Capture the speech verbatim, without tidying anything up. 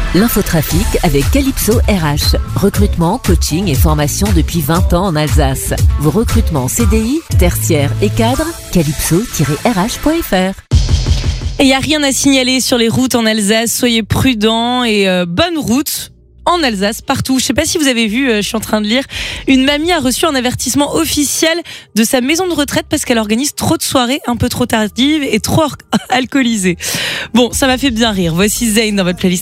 L'infotrafic avec Calypso R H. Recrutement, coaching et formation depuis vingt ans en Alsace. Vos recrutements C D I, tertiaires et cadres, calypso tiret r h point f r. Et il n'y a rien à signaler sur les routes en Alsace. Soyez prudents et euh, bonne route en Alsace, partout. Je ne sais pas si vous avez vu, euh, je suis en train de lire, une mamie a reçu un avertissement officiel de sa maison de retraite parce qu'elle organise trop de soirées un peu trop tardives et trop alcoolisées. Bon, ça m'a fait bien rire. Voici Zayn dans votre playlist.